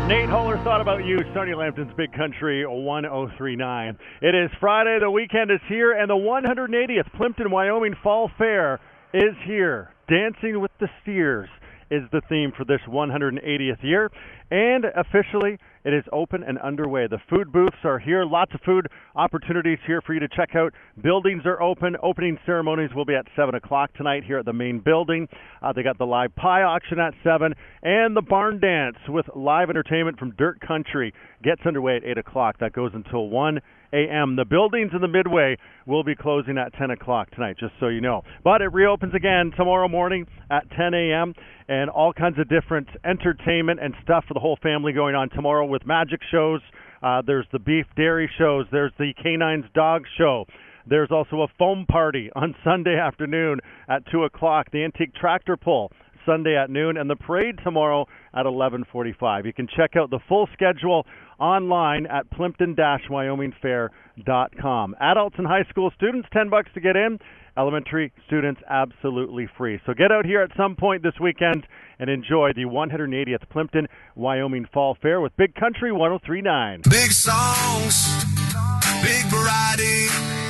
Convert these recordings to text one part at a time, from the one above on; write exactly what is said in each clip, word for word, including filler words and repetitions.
Nate Holler thought about you, Sonia Lambton's Big Country one oh three point nine. It is Friday, the weekend is here, and the one hundred eightieth Plimpton, Wyoming Fall Fair is here. Dancing with the Steers is the theme for this one hundred eightieth year, and officially it is open and underway. The food booths are here, lots of food opportunities here for you to check out. Buildings are open. Opening ceremonies will be at seven o'clock tonight here at the main building. Uh, they got the live pie auction at seven, and the barn dance with live entertainment from Dirt Country gets underway at eight o'clock. That goes until one a.m. The buildings in the Midway will be closing at ten o'clock tonight, just so you know. But it reopens again tomorrow morning at ten a.m., and all kinds of different entertainment and stuff for the whole family going on tomorrow with magic shows. Uh, there's the beef dairy shows. There's the Canines Dog Show. There's also a foam party on Sunday afternoon at two o'clock. The Antique Tractor Pull Sunday at noon, and the parade tomorrow at eleven forty-five. You can check out the full schedule online at plimpton dash wyoming fair dot com. Adults and high school students, ten bucks to get in. Elementary students, absolutely free. So get out here at some point this weekend and enjoy the one hundred eightieth Plimpton, Wyoming Fall Fair with Big Country one oh three point nine. Big songs, big variety,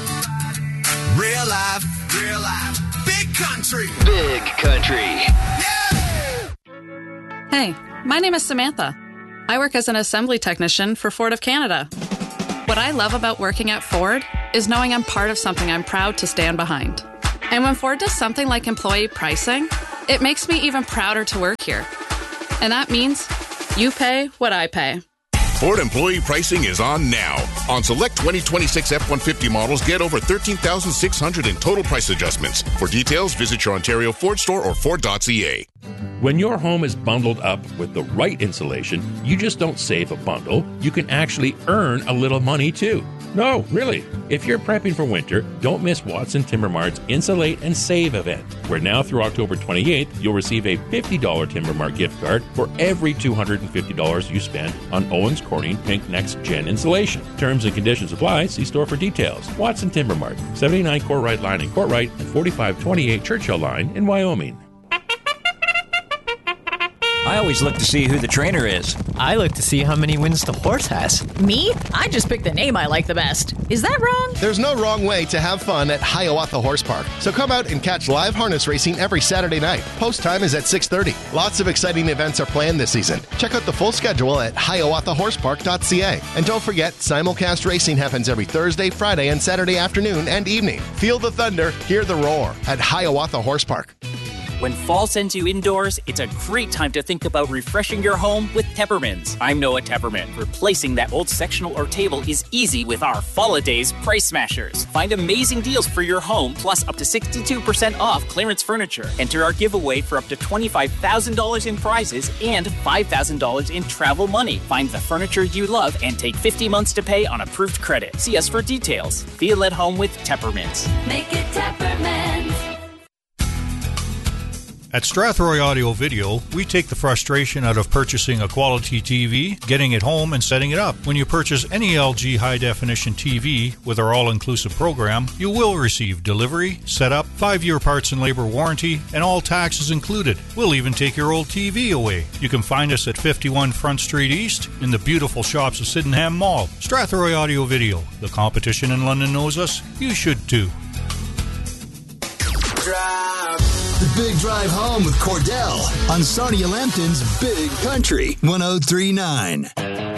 real life, real life, Big Country. Big Country. Yeah! Hey, my name is Samantha. I work as an assembly technician for Ford of Canada. What I love about working at Ford is knowing I'm part of something I'm proud to stand behind. And when Ford does something like employee pricing, it makes me even prouder to work here. And that means you pay what I pay. Ford employee pricing is on now. On select twenty twenty-six F one fifty models, get over thirteen thousand six hundred dollars in total price adjustments. For details, visit your Ontario Ford store or Ford dot c a. When your home is bundled up with the right insulation, you just don't save a bundle. You can actually earn a little money too. No, really. If you're prepping for winter, don't miss Watson Timber Mart's Insulate and Save event, where now through October twenty-eighth, you'll receive a fifty dollars Timber Mart gift card for every two hundred fifty dollars you spend on Owens Corning Pink Next Gen insulation. Terms and conditions apply. See store for details. Watson Timber Mart, seventy-nine Courtright Line in Courtright and forty-five twenty-eight Churchill Line in Wyoming. I always look to see who the trainer is. I look to see how many wins the horse has. Me? I just pick the name I like the best. Is that wrong? There's no wrong way to have fun at Hiawatha Horse Park. So come out and catch live harness racing every Saturday night. Post time is at six thirty. Lots of exciting events are planned this season. Check out the full schedule at hiawatha horse park dot c a. And don't forget, simulcast racing happens every Thursday, Friday, and Saturday afternoon and evening. Feel the thunder, hear the roar at Hiawatha Horse Park. When fall sends you indoors, it's a great time to think about refreshing your home with Teppermans. I'm Noah Tepperman. Replacing that old sectional or table is easy with our Fall-A-Days Price Smashers. Find amazing deals for your home, plus up to sixty-two percent off clearance furniture. Enter our giveaway for up to twenty-five thousand dollars in prizes and five thousand dollars in travel money. Find the furniture you love and take fifty months to pay on approved credit. See us for details. Feel at home with Teppermans. Make it Teppermans. At Strathroy Audio Video, we take the frustration out of purchasing a quality T V, getting it home, and setting it up. When you purchase any L G high-definition T V with our all-inclusive program, you will receive delivery, setup, five-year parts and labor warranty, and all taxes included. We'll even take your old T V away. You can find us at fifty-one Front Street East in the beautiful shops of Sydenham Mall. Strathroy Audio Video. The competition in London knows us. You should too. Drive. The Big Drive Home with Cordell on Sonia Lambton's Big Country one oh three point nine.